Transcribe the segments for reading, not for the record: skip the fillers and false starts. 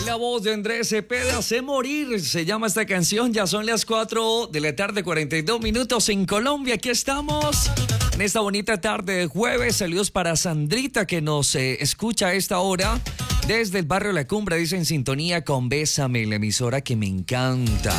la voz de Andrés Cepeda, Sé Morir, se llama esta canción. Ya son las 4 de la tarde, 42 minutos en Colombia. Aquí estamos en esta bonita tarde de jueves. Saludos para Sandrita, que nos escucha a esta hora desde el barrio La Cumbre. Dice: en sintonía con Bésame, la emisora que me encanta.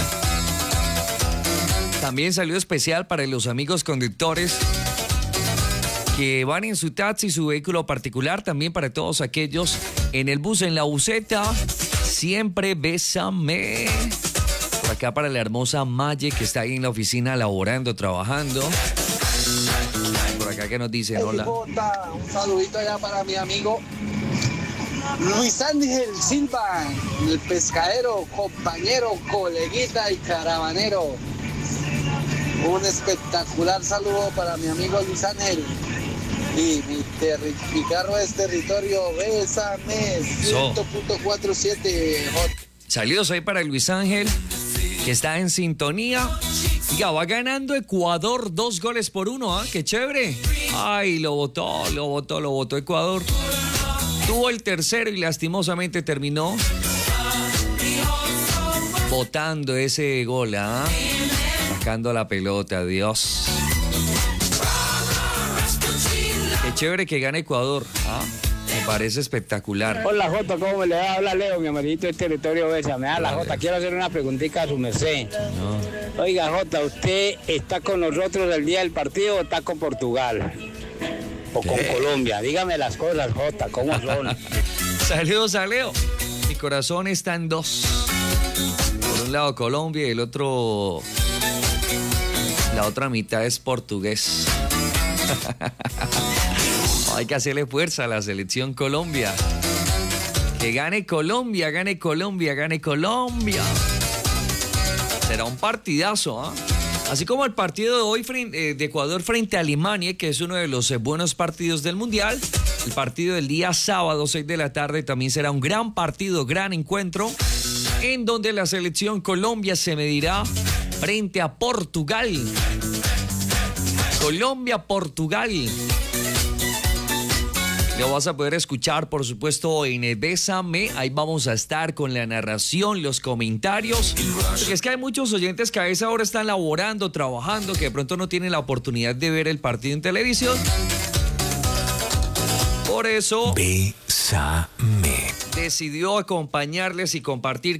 También saludo especial para los amigos conductores que van en su taxi, su vehículo particular. También para todos aquellos en el bus, en la buseta. Siempre bésame. Por acá para la hermosa Maye, que está ahí en la oficina laborando, trabajando. Por acá que nos dicen hola. Un saludito allá para mi amigo Luis Ángel Silva, el pescadero, compañero, coleguita y caravanero. Un espectacular saludo para mi amigo Luis Ángel. Y mi carro es territorio Bésame 100.47. Saludos ahí para Luis Ángel, que está en sintonía. Ya va ganando Ecuador 2-1, ¿ah? ¡Qué chévere! Ay, lo votó Ecuador. Tuvo el tercero y lastimosamente terminó botando ese gol, ¿ah? Sacando la pelota, Dios. Qué chévere que gane Ecuador, ¿ah? Me parece espectacular. Hola Jota, ¿cómo me le va? Habla Leo, mi amarillito del territorio Bésame. La Jota, quiero hacer una preguntita a su merced. No. Oiga Jota, ¿usted está con nosotros el día del partido o está con Portugal? ¿O con Colombia? Dígame las cosas, Jota, ¿cómo son? Saludos a Leo. Mi corazón está en dos. Por un lado Colombia y el otro... La otra mitad es portugués. Hay que hacerle fuerza a la selección Colombia. Que gane Colombia, gane Colombia, gane Colombia. Será un partidazo, ¿ah? Así como el partido de hoy de Ecuador frente a Alemania, que es uno de los buenos partidos del Mundial. El partido del día sábado, 6 de la tarde, también será un gran partido, gran encuentro, en donde la selección Colombia se medirá frente a Portugal. Colombia-Portugal. Lo vas a poder escuchar, por supuesto, en Bésame. Ahí vamos a estar con la narración, los comentarios. Porque es que hay muchos oyentes que a esa hora están laborando, trabajando, que de pronto no tienen la oportunidad de ver el partido en televisión. Por eso... Bésame. Decidió acompañarles y compartir